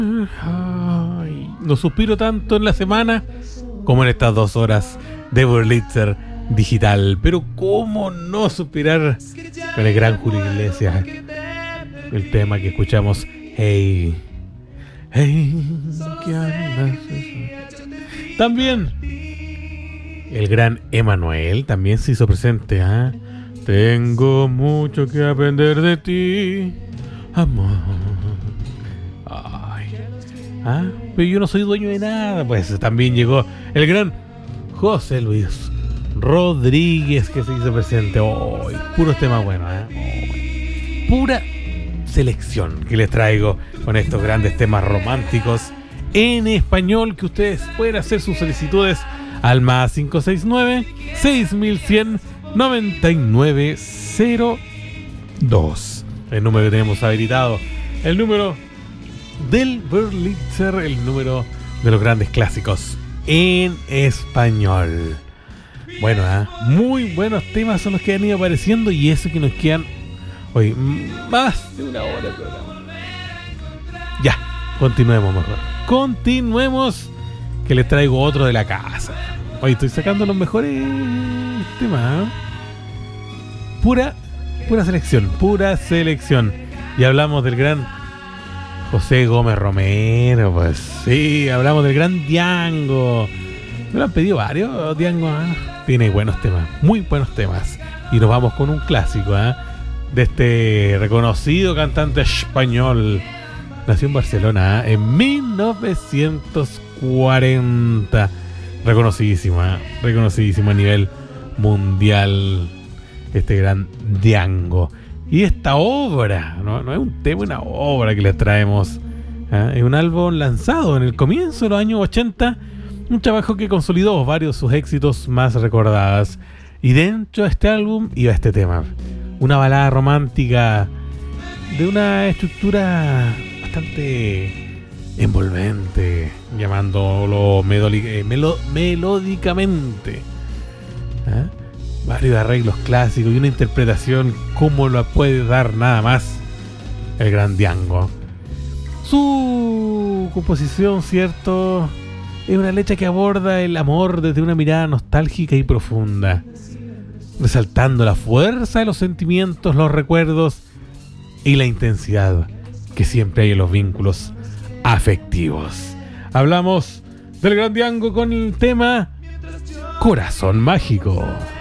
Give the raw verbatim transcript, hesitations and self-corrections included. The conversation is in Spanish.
Ay, no suspiro tanto en la semana como en estas dos horas de Berlitzer Digital. Pero cómo no suspirar con el gran Julio Iglesias. El tema que escuchamos, hey, hey, ¿qué andas? También el gran Emanuel también se hizo presente, ¿eh? Tengo mucho que aprender de ti, amor. Ay, ¿ah? Pero yo no soy dueño de nada. Pues también llegó el gran José Luis Rodríguez, que se hizo presente hoy. Puros temas buenos, ¿eh? Pura selección que les traigo con estos grandes temas románticos en español, que ustedes pueden hacer sus solicitudes al más cinco seis nueve, seis mil cien, noventa y nueve cero dos. El número que tenemos habilitado, el número del Berlitzer, el número de los grandes clásicos en español. Bueno, ¿eh? Muy buenos temas son los que han ido apareciendo, y eso que nos quedan hoy más de una hora de programa. Ya, continuemos mejor. Continuemos, que les traigo otro de la casa. Hoy estoy sacando los mejores temas, ¿eh? Pura, pura selección, pura selección. Y hablamos del gran José Gómez Romero, pues sí, hablamos del gran Diango. Me lo han pedido varios, Diango, ¿eh? Tiene buenos temas, muy buenos temas. Y nos vamos con un clásico, ¿eh? De este reconocido cantante español. Nació en Barcelona, ¿eh? En mil novecientos cuarenta. Reconocidísimo, ¿eh? Reconocidísimo a nivel mundial, este gran Diango. Y esta obra, no, no es un tema, una obra que les traemos, ¿eh? Es un álbum lanzado en el comienzo de los años ochenta, un trabajo que consolidó varios de sus éxitos más recordados. Y dentro de este álbum iba este tema, una balada romántica de una estructura bastante envolvente, llamándolo medoli- eh, melo- melódicamente, ¿eh? Varios arreglos clásicos y una interpretación como la puede dar nada más el gran Diango. Su composición, cierto, es una letra que aborda el amor desde una mirada nostálgica y profunda, resaltando la fuerza de los sentimientos, los recuerdos y la intensidad que siempre hay en los vínculos afectivos. Hablamos del gran Diango con el tema Corazón Mágico.